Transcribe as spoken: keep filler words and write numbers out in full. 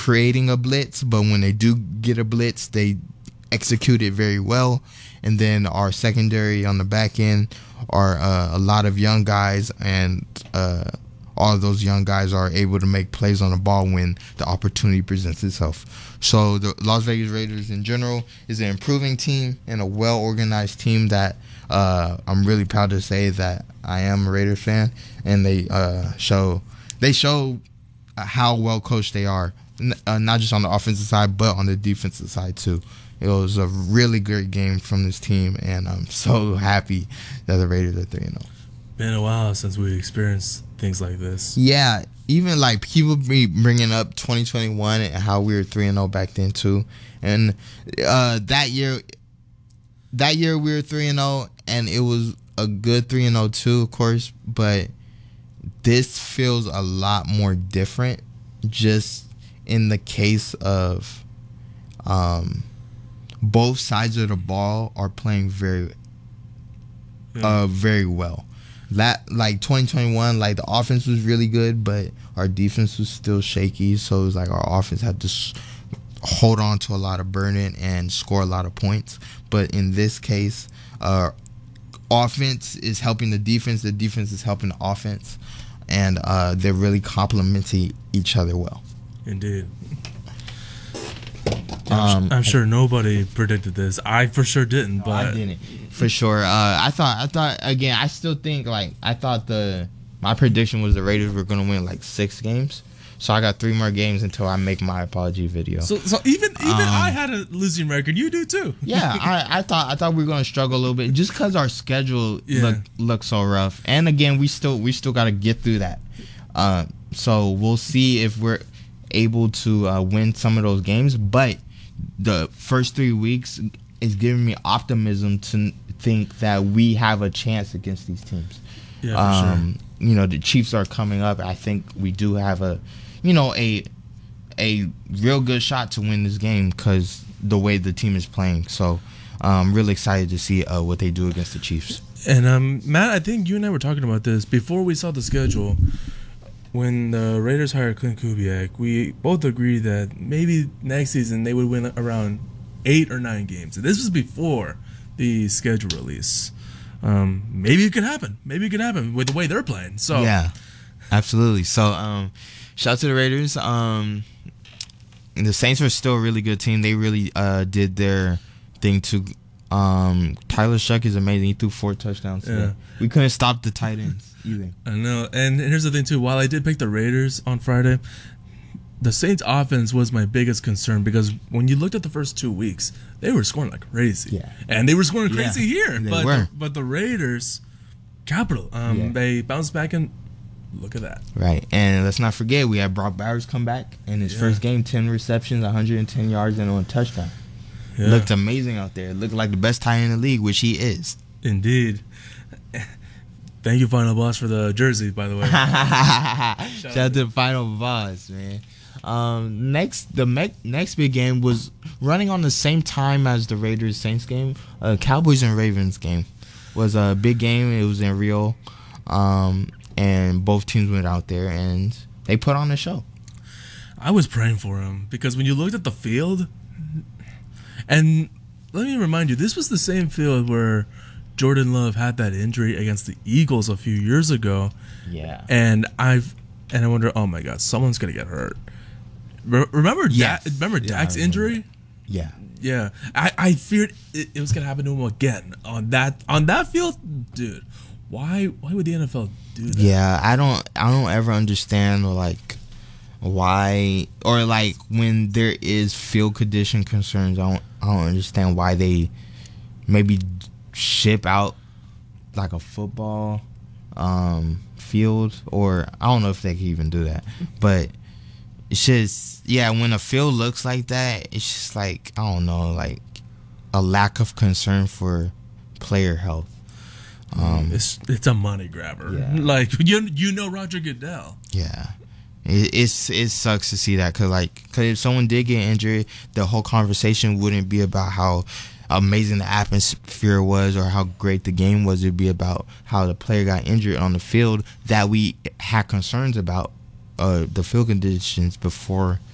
creating a blitz, but when they do get a blitz, they execute it very well. And then our secondary on the back end are uh, a lot of young guys, and uh, all of those young guys are able to make plays on the ball when the opportunity presents itself. So the Las Vegas Raiders in general is an improving team and a well-organized team that uh, I'm really proud to say that I am a Raiders fan, and they uh, show they show how well coached they are, uh, not just on the offensive side but on the defensive side too. It was a really great game from this team, and I'm so happy that the Raiders are three and oh. Been a while since we experienced things like this. Yeah, even like people be bringing up twenty twenty-one and how we were three and oh back then too. And uh, that year, that year we were three and oh, and it was a good three and oh too, of course. But this feels a lot more different, just in the case of um. both sides of the ball are playing very, uh, very well. That like twenty twenty-one, like the offense was really good, but our defense was still shaky. So it was like our offense had to s- hold on to a lot of burden and score a lot of points. But in this case, uh, offense is helping the defense. The defense is helping the offense, and uh, they're really complementing each other well. Indeed. Um, I'm sure nobody predicted this. I for sure didn't, but I didn't for sure. Uh, I thought, I thought again. I still think like I thought the my prediction was the Raiders were gonna win like six games. So I got three more games until I make my apology video. So, so even even um, I had a losing record. You do too. Yeah, I, I thought I thought we were gonna struggle a little bit just because our schedule Yeah. look looks so rough. And again, we still we still got to get through that. Uh, so we'll see if we're able to uh, win some of those games, but the first three weeks is giving me optimism to think that we have a chance against these teams. Yeah, for um, sure. You know, the Chiefs are coming up. I think we do have a, you know, a a real good shot to win this game because the way the team is playing. So I'm really excited to see uh, what they do against the Chiefs. And um, Matt, I think you and I were talking about this before we saw the schedule. When the Raiders hired Clint Kubiak, we both agreed that maybe next season they would win around eight or nine games. And this was before the schedule release. Um, maybe it could happen. Maybe it could happen with the way they're playing. So yeah, absolutely. So um, shout out to the Raiders. Um, the Saints are still a really good team. They really uh, did their thing to. Um, Tyler Shuck is amazing. He threw four touchdowns today. Yeah. We couldn't stop the tight ends either. I know. And here's the thing, too. While I did pick the Raiders on Friday, the Saints' offense was my biggest concern because when you looked at the first two weeks, they were scoring like crazy. Yeah. And they were scoring crazy Yeah, here. they but, were. The, but the Raiders, capital. Um, Yeah. They bounced back and look at that. Right. And let's not forget, we had Brock Bowers come back in his Yeah. first game, ten receptions, one hundred ten yards, and one touchdown. Yeah. Looked amazing out there. Looked like the best tight end in the league, which he is. Indeed. Thank you, Final Boss, for the jersey, by the way. Shout out to the Final Boss, man. Um, next, the me- next big game was running on the same time as the Raiders Saints game. Uh, Cowboys and Ravens game was a big game. It was in Rio, um, and both teams went out there and they put on a show. I was praying for him because when you looked at the field, and let me remind you, this was the same field where Jordan Love had that injury against the Eagles a few years ago. Yeah. And I've and I wonder, oh my God, someone's gonna get hurt. Re- remember, Yes. da- remember Yeah, Dak's I remember. injury? Yeah. Yeah, I, I feared it, it was gonna happen to him again on that on that field, dude. Why why would the N F L do that? Yeah, I don't I don't ever understand like why or like when there is field condition concerns, I don't I don't understand why they maybe ship out like a football um, field, or I don't know if they can even do that, but it's just yeah when a field looks like that, it's just like I don't know, like a lack of concern for player health. Um, It's it's a money grabber. Yeah. Like you you know Roger Goodell. Yeah, it, it's it sucks to see that because like cause if someone did get injured, the whole conversation wouldn't be about how amazing the atmosphere was or how great the game was. It'd be about how the player got injured on the field that we had concerns about uh, the field conditions before